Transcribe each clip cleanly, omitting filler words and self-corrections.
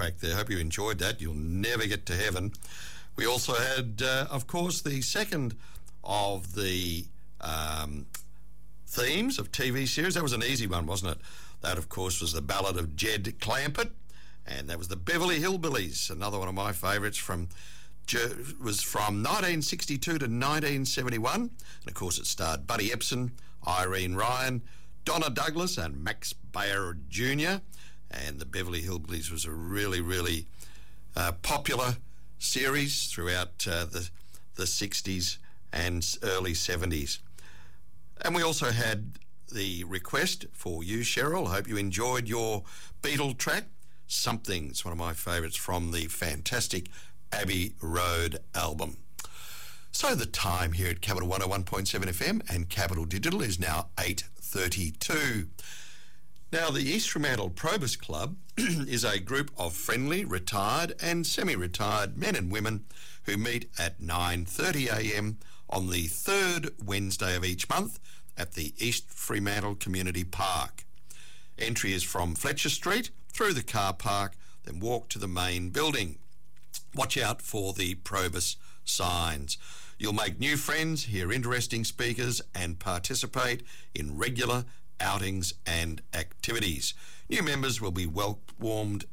track there. Hope you enjoyed that. You'll never get to heaven. We also had, of course, the second of the themes of TV series. That was an easy one, wasn't it? That, of course, was the Ballad of Jed Clampett, and that was the Beverly Hillbillies, another one of my favourites was from 1962 to 1971. And, of course, it starred Buddy Epson, Irene Ryan, Donna Douglas and Max Baer Jr. And the Beverly Hillbillies was a really, really popular series throughout the 60s and early 70s. And we also had the request for you, Cheryl. I hope you enjoyed your Beatle track, Something. It's one of my favourites from the fantastic Abbey Road album. So the time here at Capital 101.7 FM and Capital Digital is now 8:32. Now, the East Fremantle Probus Club is a group of friendly, retired and semi-retired men and women who meet at 9:30am on the third Wednesday of each month at the East Fremantle Community Park. Entry is from Fletcher Street, through the car park, then walk to the main building. Watch out for the Probus signs. You'll make new friends, hear interesting speakers and participate in regular outings and activities. New members will be warmly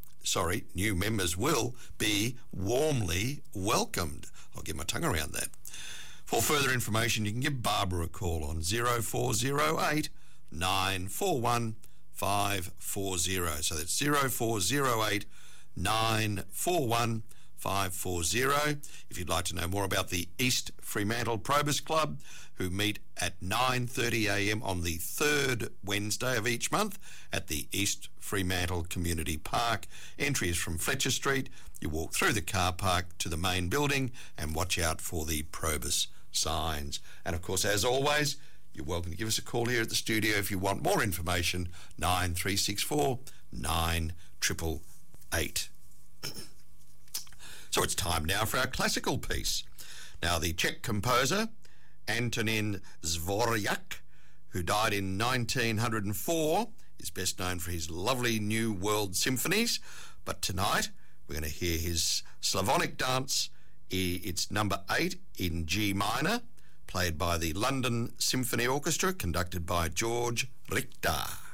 welcomed. I'll get my tongue around that. For further information, you can give Barbara a call on 0408 941 540. So that's 0408 941 540. If you'd like to know more about the East Fremantle Probus Club, who meet at 9:30am on the third Wednesday of each month at the East Fremantle Community Park. Entry is from Fletcher Street. You walk through the car park to the main building and watch out for the Probus signs. And of course, as always, you're welcome to give us a call here at the studio if you want more information, 9364 9888. So it's time now for our classical piece. Now, the Czech composer Antonín Dvořák, who died in 1904, is best known for his lovely New World symphonies. But tonight, we're going to hear his Slavonic dance. It's number 8 in G minor, played by the London Symphony Orchestra, conducted by George Richter.